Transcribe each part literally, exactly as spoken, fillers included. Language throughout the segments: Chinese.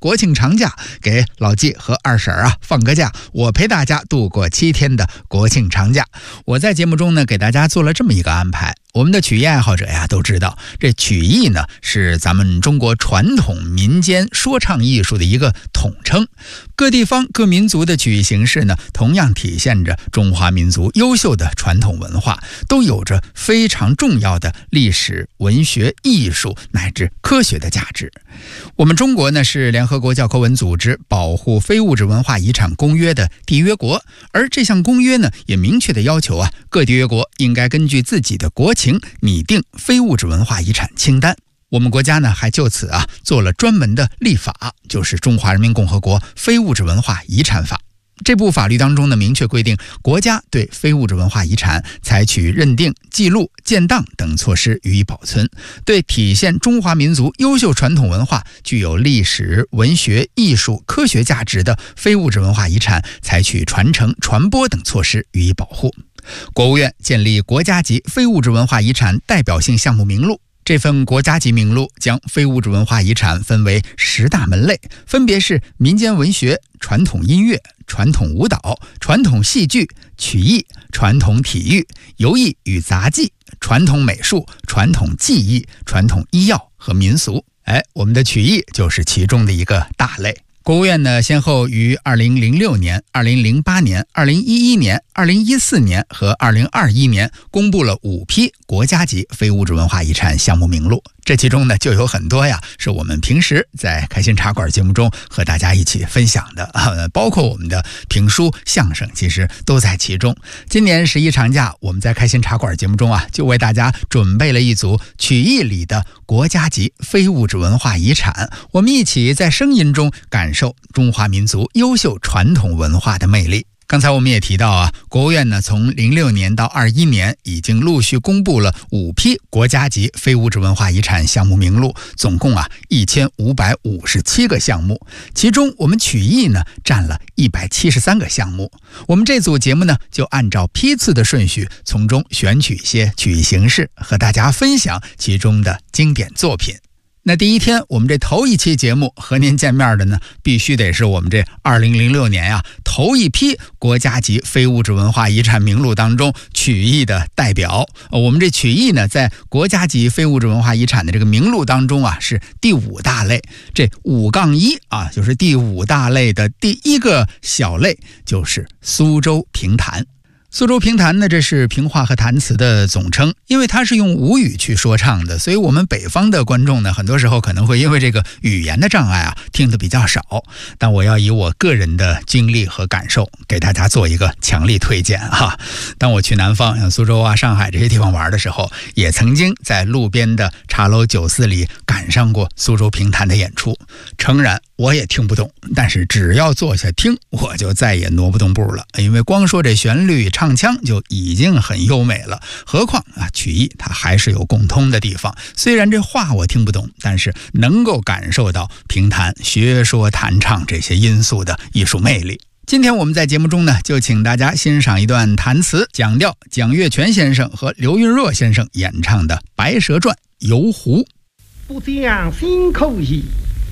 国庆长假，给老纪和二婶啊放个假，我陪大家度过七天的国庆长假。我在节目中呢给大家做了这么一个安排。我们的曲艺爱好者呀都知道，这曲艺呢是咱们中国传统民间说唱艺术的一个统称。各地方各民族的曲艺形式呢，同样体现着中华民族优秀的传统文化，都有着非常重要的历史、文学、艺术乃至科学的价值。我们中国呢是联合国教科文组织保护非物质文化遗产公约的缔约国，而这项公约呢也明确的要求啊，各缔约国应该根据自己的国情拟定非物质文化遗产清单。我们国家呢还就此啊做了专门的立法，就是《中华人民共和国非物质文化遗产法》。这部法律当中呢明确规定，国家对非物质文化遗产采取认定、记录、建档等措施予以保存，对体现中华民族优秀传统文化、具有历史、文学、艺术、科学价值的非物质文化遗产采取传承、传播等措施予以保护。国务院建立国家级非物质文化遗产代表性项目名录。这份国家级名录将非物质文化遗产分为十大门类，分别是民间文学、传统音乐、传统舞蹈、传统戏剧、曲艺、传统体育、游艺与杂技、传统美术、传统技艺、传统医药和民俗。哎，我们的曲艺就是其中的一个大类。国务院呢，先后于二零零六年、二零零八年、二零一一年、二零一四年和二零二一年公布了五批国家级非物质文化遗产项目名录。这其中呢，就有很多呀，是我们平时在开心茶馆节目中和大家一起分享的，呃、包括我们的评书、相声，其实都在其中。今年十一长假，我们在开心茶馆节目中啊，就为大家准备了一组曲艺里的国家级非物质文化遗产，我们一起在声音中感受中华民族优秀传统文化的魅力。刚才我们也提到啊，国务院呢从零六年到二一年已经陆续公布了五批国家级非物质文化遗产项目名录，总共啊一千五百五十七个项目，其中我们曲艺呢占了一百七十三个项目。我们这组节目呢就按照批次的顺序，从中选取一些曲艺形式，和大家分享其中的经典作品。那第一天，我们这头一期节目和您见面的呢，必须得是我们这二零零六年啊头一批国家级非物质文化遗产名录当中曲艺的代表。我们这曲艺呢，在国家级非物质文化遗产的这个名录当中啊，是第五大类。这五杠一啊，就是第五大类的第一个小类，就是苏州评弹。苏州评弹呢，这是评话和弹词的总称，因为它是用吴语去说唱的，所以我们北方的观众呢，很多时候可能会因为这个语言的障碍啊，听得比较少。但我要以我个人的经历和感受，给大家做一个强力推荐哈。当我去南方，像苏州啊、上海这些地方玩的时候，也曾经在路边的茶楼酒肆里赶上过苏州评弹的演出。诚然，我也听不懂，但是只要坐下听，我就再也挪不动步了，因为光说这旋律唱腔就已经很优美了，何况啊曲艺它还是有共通的地方。虽然这话我听不懂，但是能够感受到评弹、学说、弹唱这些因素的艺术魅力。今天我们在节目中呢，就请大家欣赏一段弹词讲调，蒋月泉先生和刘云若先生演唱的《白蛇传·游湖》。 不讲新口艺，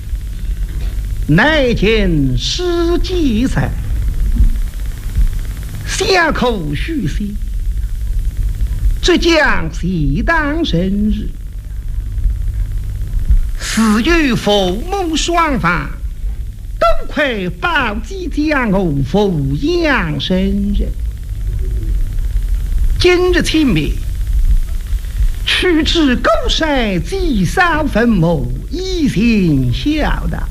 乃见诗记载，下口续写，浙江西当生日，此与父母双方都快报即将我抚养生人。今日清明，去至沟山祭扫坟墓，以行孝道。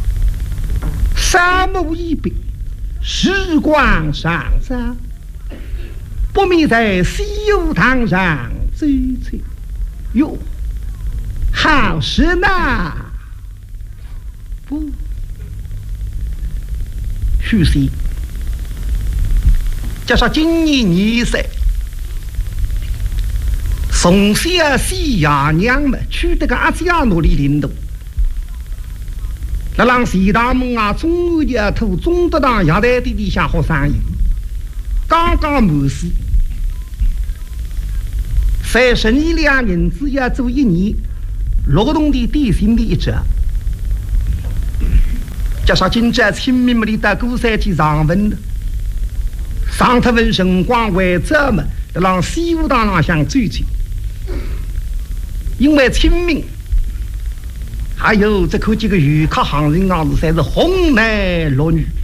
三木一别，时光尚早，不免在西游堂上走走。哟，好事呐！不，许是，加上今年二岁，从小西亚娘们去这个阿西亚努力领导。那让西大门啊，中二的头中得当亚代地里下好生意，刚刚满四，在生意两人只要做一年，劳动的底薪的一折。 加上今朝清明么里的古山去上文了，上头文辰光为这么让西湖当浪向走走，因为清明。还有这口几个游客行人啊，是才是红男绿女。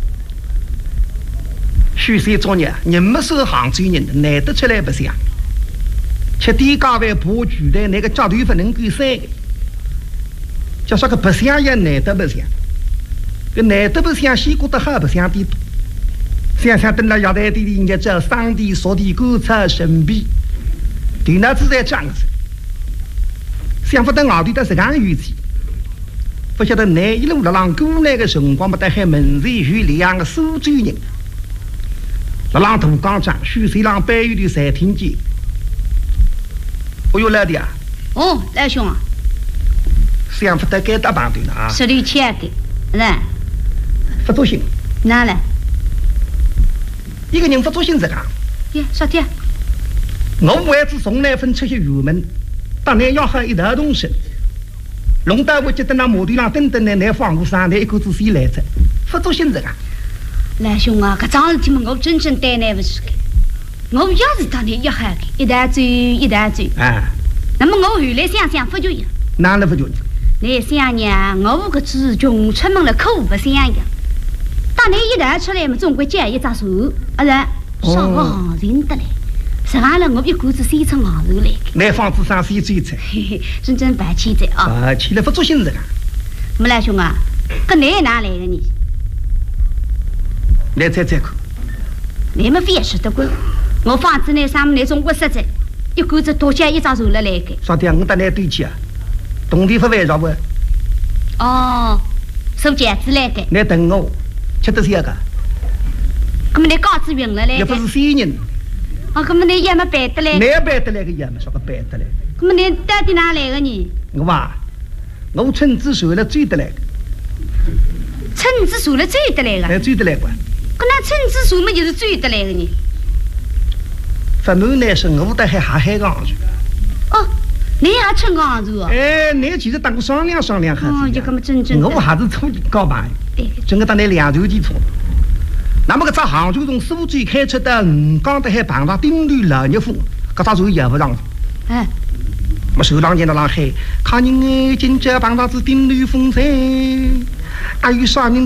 许三昨日人没收杭州人，难得出来不想。吃地价位破举的那个脚头不能够三个，叫啥个不想也难得不想，个难得不想，先觉得还不想的多。想想等了要在地里，人家这上帝说的观察神秘，对那只在讲子，想不得外头的是干预期。不晓得哪一路流浪过来的辰光，不得还门前有两个苏州人，流浪土岗上，许水浪白玉的才听见。我有来的啊！ 哦，来兄啊！ 想不得该打棒队了啊！ 十六千个，来， 不作兴。 哪来？ 一个人不作兴这个。 耶，啥的？ 我为子送来份出些油门，当然要喝一大东西。龙大我觉得那马队上等等的那放路上的一个子谁来着？不作兴这个。 来兄啊，搿桩事体嘛，我真正担待不起的。我要是当年要喝的，一大醉一大醉。 啊。 那么我后来想想，不就样？ 哪能不就？ 你想呀，我个子穷出门了，可不想呀。当年一大出来嘛，总归接一张手，啊然上个行情得来。实上了，我一股子先从行头来的。 那房子上谁最菜？ 嘿嘿，真正白气在啊！ 啊，起来不作兴这个。 木来兄啊，搿你哪来的你？ 来猜猜看。 你们非也识得过？我房子那上面那中国实在，一股子多加一张手了来的。 啥的？我到那对起啊，冬天不围绕不？ 哦，收剪子来的。 来等我，吃的是个。 搿么你稿子匀了来的？ 也不是新人。 哦，搿么你也没办得来？ 没办得来个也没啥个办得来。 搿么你到底哪来的你？ 我话，我村子受了追得来的。 村子受了追得来的？ 来追得来个。 搿那村子受么就是追得来的你？ 发满那是我的还还还个昂住。 哦，你也吃昂住哦？ 哎，你其实当个商量商量还是。 哦，就搿么真正。 我还是错搞吧。 对。 整个当那两头的错。那么搿只杭州从苏州开出的五江的海碰上顶头老热风，搿只船也不让。 哎。 么手浪见到浪海，看人哎，今朝碰上子顶头风噻，还有啥人？